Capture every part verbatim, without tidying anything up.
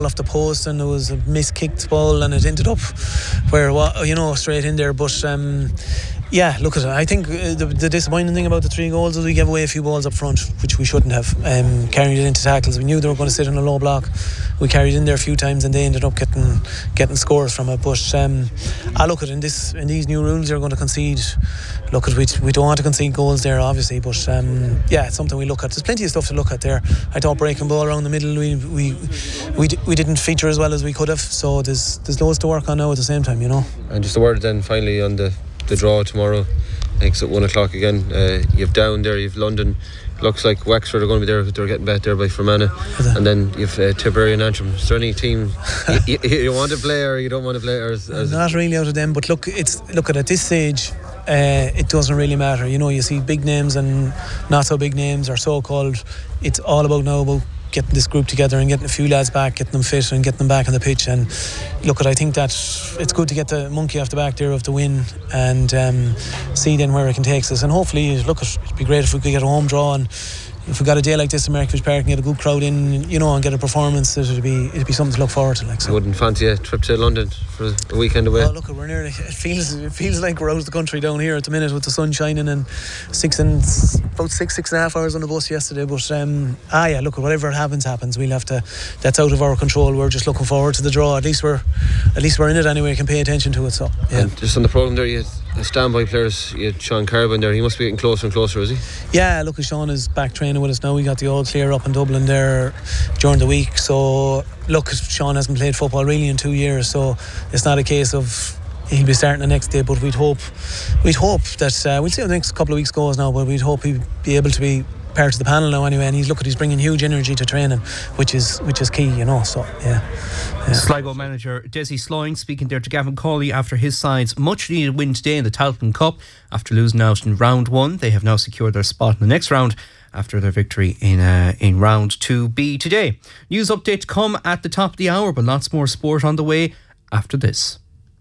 off the post and there was a miskicked ball and it ended up where, you know, straight in there. But um, yeah, look at it. I think the, the disappointing thing about the three goals is we gave away a few balls up front, which we shouldn't have. Um, carried it into tackles. We knew they were going to sit in a low block. We carried in there a few times and they ended up getting getting scores from it. But um, I look at it, in this in these new rules, you're going to concede. Look at we we don't want to concede goals there, obviously. But um, yeah, it's something we look at. There's plenty of stuff to look at there. I thought breaking ball around the middle, we we we, we didn't feature as well as we could have. So there's there's loads to work on now at the same time, you know. And just a word then finally on the the draw tomorrow. It's at one o'clock again. Uh, you've Down there, you've London. Looks like Wexford are going to be there. They're getting bet there by Fermanagh, and then you've uh, Tipperary and Antrim. Is there any team you, you, you want to play or you don't want to play? Or as, as not really out of them. But look, it's look at at this stage, uh, it doesn't really matter. You know, you see big names and not so big names, or so called. It's all about now about getting this group together and getting a few lads back, getting them fit and getting them back on the pitch. And look, I think that it's good to get the monkey off the back there of the win and um, see then where it can take us. And hopefully, look, it'd be great if we could get a home draw, and if we got a day like this in Mercovich Park and get a good crowd in, you know, and get a performance, it'd be it'd be something to look forward to. Like, so. I wouldn't fancy a trip to London for a weekend away. Oh, look, we're nearly. It feels it feels like we're out of the country down here at the minute with the sun shining and six and about six six and a half hours on the bus yesterday. But um, ah, yeah, look, whatever happens, happens. We'll have to. That's out of our control. We're just looking forward to the draw. At least we're, at least we're in it anyway. We can pay attention to it. So yeah. And just on the programme there, you had standby players. You had Sean Carbon there. He must be getting closer and closer, is he? Yeah, look, Sean is back training with us now. We got the all clear up in Dublin there during the week. So look, Sean hasn't played football really in two years, so it's not a case of he'll be starting the next day. But we'd hope, we'd hope that uh, we'll see how the next couple of weeks goes now. But we'd hope he'd be able to be part of the panel now anyway. And he's look at he's bringing huge energy to training, which is which is key, you know. So yeah. yeah. Sligo manager Desi Sloying speaking there to Gavin Cawley after his side's much needed win today in the Tailteann Cup. After losing out in round one, they have now secured their spot in the next round after their victory in uh, in round two B today. News update to come at the top of the hour, but lots more sport on the way after this.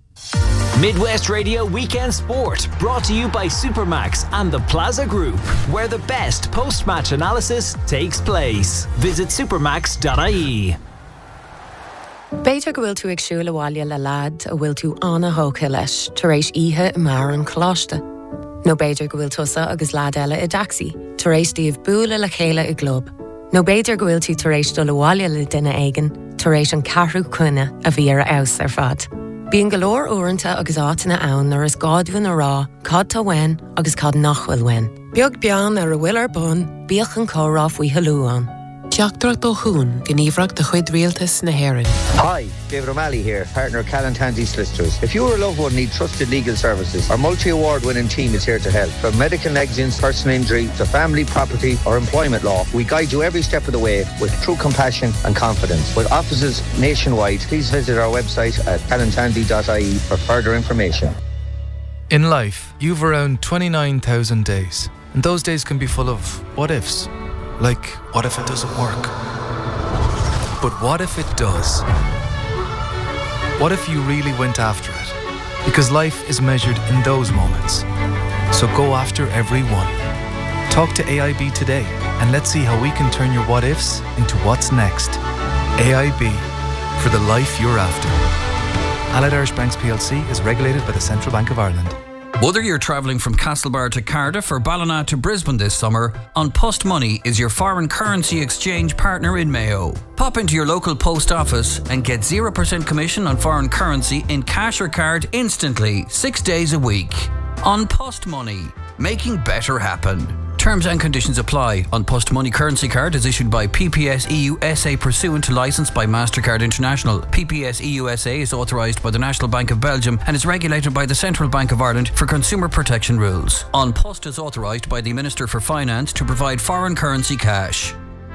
Midwest Radio Weekend Sport, brought to you by Supermax and the Plaza Group, where the best post-match analysis takes place. Visit supermax dot I E. Beidir go bhfuil tú ag siúla bhaile le lad a bhfuil tú anna hóca leis tar éis ihe i mar an choláiste. No beidir go bhfuil tusa agus lad eile i daxi tar éis díobh búla le chéile i glob. No beidir go bhfuil tú tar éis dul bhaile le duine éigean tar éis an carrú cuine a bhí ar aus ar fad. Bíon golóir uaireanta agus átainna ann ar is gáidúin a rá, cad tá wein agus cad nachhfuil wein. Beag bean ar a bhfuil ar bun, bíoch an córá faoi halúán. Teachtrach do Hún, gníomhreacht de chuid rialtas na Héireann. Hi, David O'Malley here, partner Callan Tansey Solicitors. If you or a loved one need trusted legal services, our multi-award winning team is here to help. From medical negligence, personal injury, to family, property or employment law, we guide you every step of the way with true compassion and confidence. With offices nationwide, please visit our website at callan tansey dot I E for further information. In life, you've around twenty-nine thousand days, and those days can be full of what-ifs. Like, what if it doesn't work? But what if it does? What if you really went after it? Because life is measured in those moments. So go after every one. Talk to A I B today and let's see how we can turn your what ifs into what's next. A I B, for the life you're after. Allied Irish Banks P L C is regulated by the Central Bank of Ireland. Whether you're travelling from Castlebar to Cardiff or Ballina to Brisbane this summer, An Post Money is your foreign currency exchange partner in Mayo. Pop into your local post office and get zero percent commission on foreign currency in cash or card instantly, six days a week. An Post Money, making better happen. Terms and conditions apply. An Post Money currency card is issued by P P S E U S A pursuant to licence by MasterCard International. P P S E U S A is authorised by the National Bank of Belgium and is regulated by the Central Bank of Ireland for consumer protection rules. An Post is authorised by the Minister for Finance to provide foreign currency cash.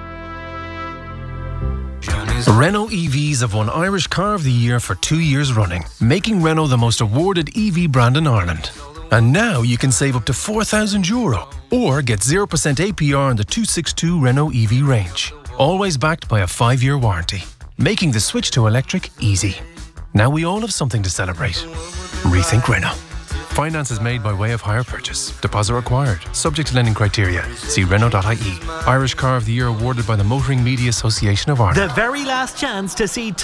Renault E Vs have won Irish Car of the Year for two years running, making Renault the most awarded E V brand in Ireland. And now you can save up to four thousand euro or get zero percent A P R on the two sixty-two Renault E V range. Always backed by a five-year warranty, making the switch to electric easy. Now we all have something to celebrate. Rethink Renault. Finance is made by way of hire purchase. Deposit required. Subject to lending criteria. See Renault dot I E. Irish Car of the Year awarded by the Motoring Media Association of Ireland. The very last chance to see